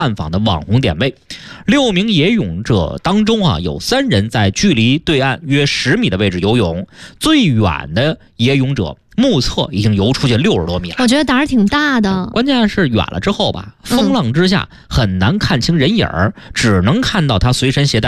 暗访的网红点位。6名野泳者当中有3人在距离对岸约10米的位置游泳，最远的野泳者目测已经游出去60多米了。 我觉得胆儿挺大的。 关键是远了之后吧，风浪之下很难看清人影，只能看到他随身携带